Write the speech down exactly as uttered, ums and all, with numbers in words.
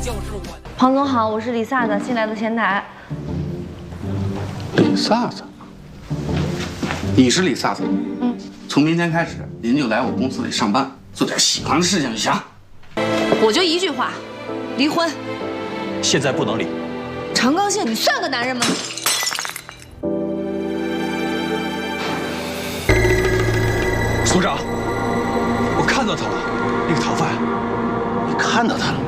就是我的。 庞总好，我是李飒飒，新来的前台。 李飒飒，你是李飒飒？ 嗯。 从明天开始，您就来我公司里上班，做点喜欢的事情就行。 我就一句话，离婚。 现在不能离。 长冈县，你算个男人吗？ 所长，我看到他了，那个逃犯。 你看到他了？